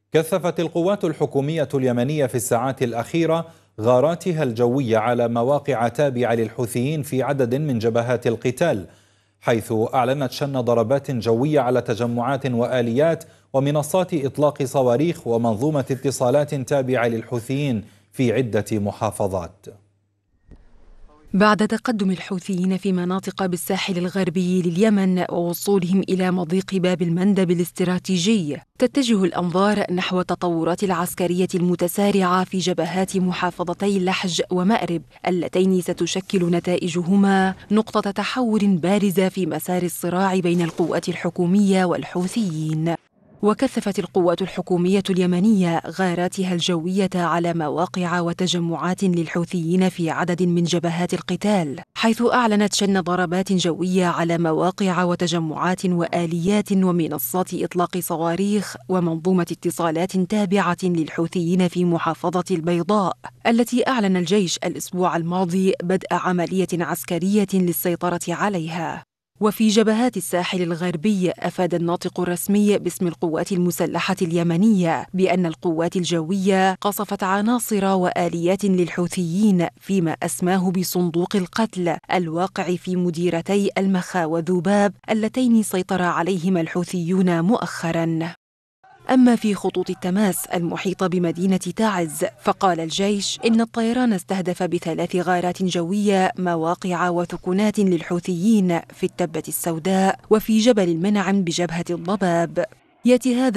كثفت القوات الحكومية اليمنية في الساعات الأخيرة غاراتها الجوية على مواقع تابعة للحوثيين في عدد من جبهات القتال، حيث أعلنت شن ضربات جوية على تجمعات وآليات ومنصات إطلاق صواريخ ومنظومة اتصالات تابعة للحوثيين في عدة محافظات. بعد تقدم الحوثيين في مناطق بالساحل الغربي لليمن ووصولهم إلى مضيق باب المندب الاستراتيجي، تتجه الأنظار نحو التطورات العسكرية المتسارعة في جبهات محافظتي اللحج ومأرب، اللتين ستشكل نتائجهما نقطة تحول بارزة في مسار الصراع بين القوات الحكومية والحوثيين. وكثفت القوات الحكومية اليمنية غاراتها الجوية على مواقع وتجمعات للحوثيين في عدد من جبهات القتال، حيث أعلنت شن ضربات جوية على مواقع وتجمعات وآليات ومنصات إطلاق صواريخ ومنظومة اتصالات تابعة للحوثيين في محافظة البيضاء، التي أعلن الجيش الأسبوع الماضي بدء عملية عسكرية للسيطرة عليها. وفي جبهات الساحل الغربي، أفاد الناطق الرسمي باسم القوات المسلحة اليمنية بأن القوات الجوية قصفت عناصر وآليات للحوثيين فيما أسماه بصندوق القتل الواقع في مديرتي المخا وذباب، اللتين سيطر عليهما الحوثيون مؤخراً. أما في خطوط التماس المحيطة بمدينة تعز، فقال الجيش إن الطيران استهدف ب3 غارات جوية مواقع وثكنات للحوثيين في التبة السوداء وفي جبل المنعم بجبهة الضباب. يأتي هذا